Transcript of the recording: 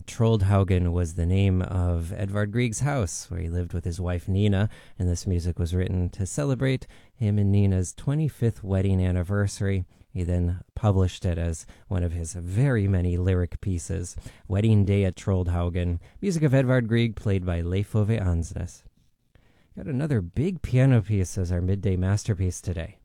Troldhaugen was the name of Edvard Grieg's house, where he lived with his wife Nina, and this music was written to celebrate him and Nina's 25th wedding anniversary. He then published it as one of his very many lyric pieces, Wedding Day at Troldhaugen, music of Edvard Grieg, played by Leif Ove Ansnes. Got another big piano piece as our midday masterpiece today.